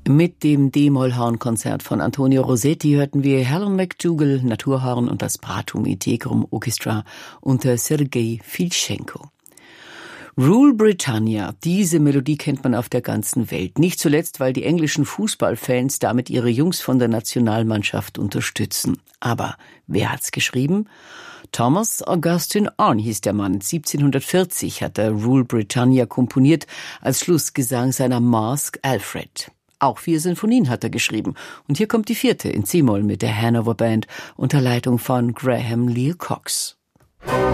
Mit dem D-Moll-Horn-Konzert von Antonio Rossetti hörten wir Helen McDougall, Naturhorn und das Pratum Integrum Orchestra unter Sergei Filtschenko. Rule Britannia, diese Melodie kennt man auf der ganzen Welt. Nicht zuletzt, weil die englischen Fußballfans damit ihre Jungs von der Nationalmannschaft unterstützen. Aber wer hat's geschrieben? Thomas Augustin Arne hieß der Mann. 1740 hat er Rule Britannia komponiert als Schlussgesang seiner Masque Alfred. Auch 4 Sinfonien hat er geschrieben. Und hier kommt die 4. in C-Moll mit der Hanover Band unter Leitung von Graham Lear Cox.